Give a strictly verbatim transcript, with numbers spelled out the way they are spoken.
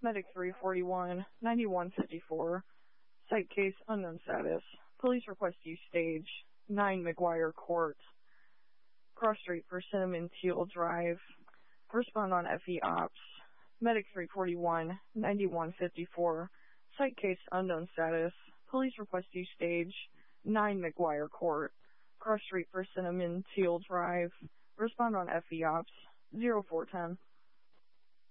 Medic three forty-one, ninety-one fifty-four. Site case unknown status. Police request use stage nine McGuire Court. Cross Street Persimmon Teal Drive. Respond on F E Ops. Medic three forty-one, ninety-one fifty-four. Site case unknown status. Police request use stage nine McGuire Court. Cross Street Persimmon Teal Drive. Respond on F E Ops zero four ten.